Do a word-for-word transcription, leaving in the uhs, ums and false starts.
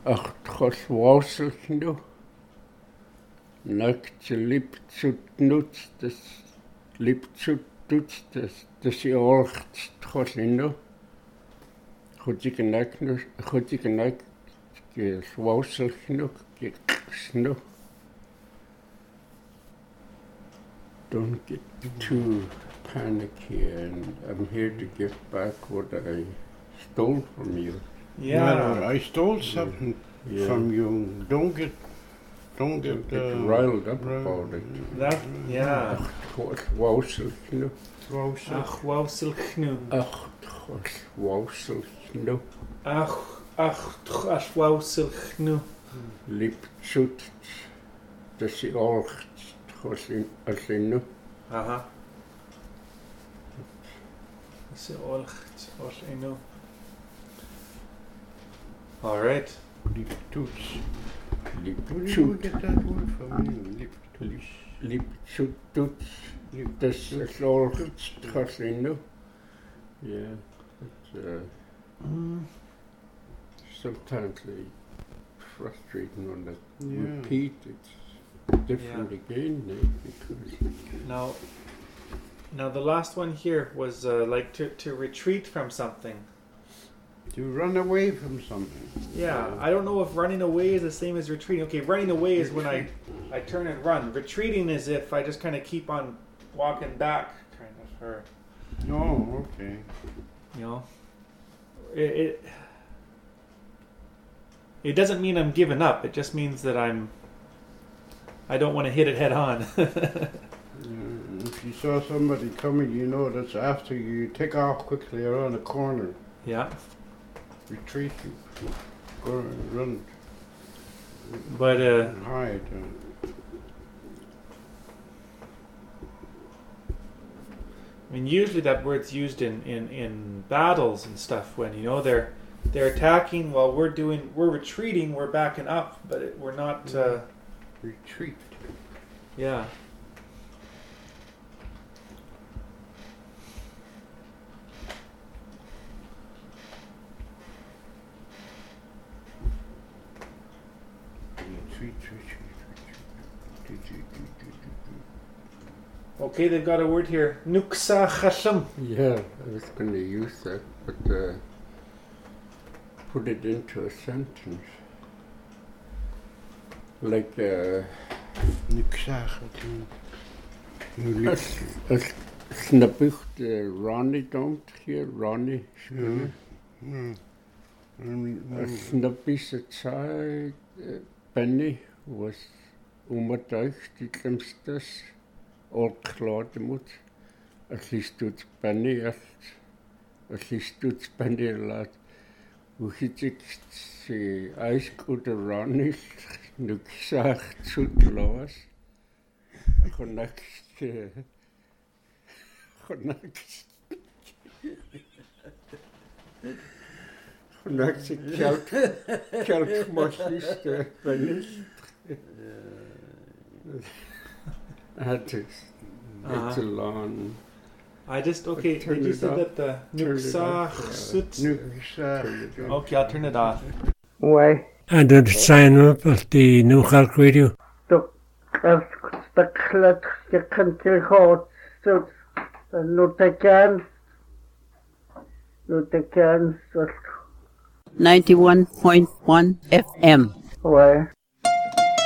ach troswaselknu nakt liptsut nuts das liptsut tuts das das orcht troslinu Hudiganaknu Hudiganak waselknu snu Don't get too panicky, and I'm here to give back what I stole from you. Yeah, no, no, I stole something yeah. from you. Don't get, don't get, get uh, riled up about it. That, yeah. Ach, wauselknu. Ach, wauselknu. Ach, wauselknu. Ach, ach, ach, wauselknu. Liptsut, das is orcht. Alinu. Aha. That's orcht alinu. All right. Liptuts. Liptuts. Where do you get that word from? Liptuts. Liptuts. Das is orcht alinu. Yeah. It's, uh, mm. Sometimes they frustrating when they yeah. repeat it. Different yeah. again, eh? Because now, now the last one here was uh, like to, to retreat from something. To run away from something. Yeah, I don't know if running away is the same as retreating. Okay, running away is when I, I turn and run. Retreating is if I just kind of keep on walking back, kind of. Or, oh, okay. You know, it, it it doesn't mean I'm giving up. It just means that I'm. I don't want to hit it head on. Yeah, if you saw somebody coming, you know that's after you. Take off quickly around the corner. Yeah. Retreat. Go and run. But uh. Hide. I mean, usually that word's used in, in, in battles and stuff when you know they're they're attacking while we're doing we're retreating, we're backing up, but it, we're not. Uh, Retreat. Yeah. Retreat, retreat, Okay, they've got a word here. Nuksa chasham. Yeah, I was going to use that, but uh, put it into a sentence. Like uh snap ik de Ronnie don't hier Ronnie spelen. Snap is het zij Benny was onbetuigd die klimstes al klaar moet. Als je stoet Benny echt als je stoet Benny laat hoe giet ik ze ijskoud Ronnie nu zag zoet los. Connect. Connect. Connect. Kelk. Kelk machist. Ben ich. That is. It's a long. I just okay. Did you say that the nuksach sut? Okay, I'll turn it off. Why? And did sign up at the New York Radio? The the clock the country hot so no they can no they can ninety-one point one F M. Why?